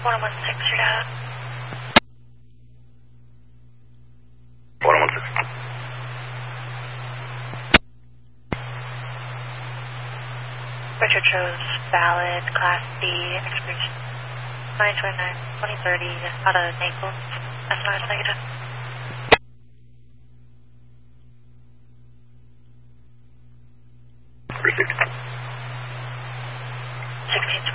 116, your data. 116. Richard shows valid Class B expiration 9/29/2030 out of Naples. SNR is negative. Received. 1620.